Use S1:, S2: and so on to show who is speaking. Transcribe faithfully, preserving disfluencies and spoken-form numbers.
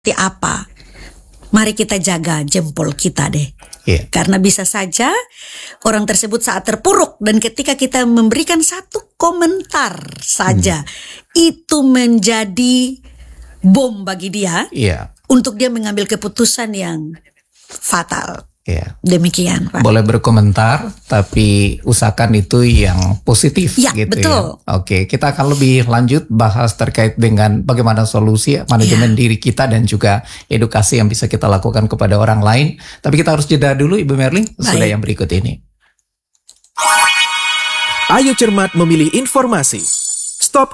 S1: seperti apa, mari kita jaga jempol kita deh.
S2: Yeah.
S1: Karena bisa saja orang tersebut saat terpuruk dan ketika kita memberikan satu komentar saja, hmm. itu menjadi bom bagi dia,
S2: yeah.
S1: untuk dia mengambil keputusan yang fatal.
S2: Yeah.
S1: Demikian, Pak.
S2: Boleh berkomentar, tapi usahakan itu yang positif,
S1: ya,
S2: gitu
S1: betul.
S2: ya. Oke, kita akan lebih lanjut bahas terkait dengan bagaimana solusi manajemen ya. diri kita dan juga edukasi yang bisa kita lakukan kepada orang lain. Tapi kita harus jeda dulu, Ibu Merlin, sudah yang berikut ini.
S3: Ayo cermat memilih informasi.